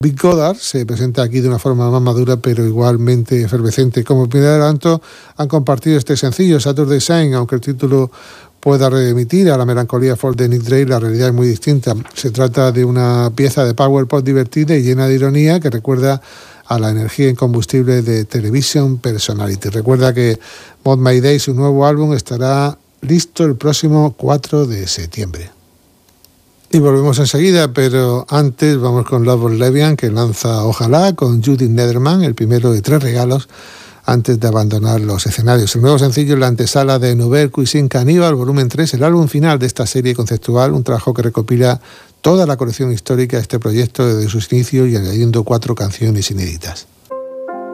Big Goddard se presenta aquí de una forma más madura, pero igualmente efervescente. Como primer adelanto, han compartido este sencillo, Saturday Shine, aunque el título pueda remitir a la melancolía folk de Nick Drake, la realidad es muy distinta. Se trata de una pieza de power pop divertida y llena de ironía que recuerda a la energía incombustible de Television Personality. Recuerda que Mod My Day, su nuevo álbum, estará listo el próximo 4 de septiembre. Y volvemos enseguida, pero antes vamos con Love Levian, que lanza Ojalá con Judith Nederman, el primero de 3 regalos antes de abandonar los escenarios. El nuevo sencillo es la antesala de Nouvelle Cuisine Cannibal, volumen 3, el álbum final de esta serie conceptual, un trabajo que recopila toda la colección histórica de este proyecto desde sus inicios y añadiendo 4 canciones inéditas.